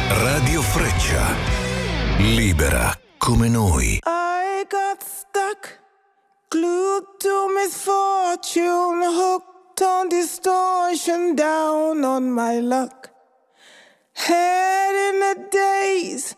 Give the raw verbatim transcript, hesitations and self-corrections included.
Radio Freccia, libera come noi. I got stuck, glued to misfortune, hooked on distortion, down on my luck. Head in a daze,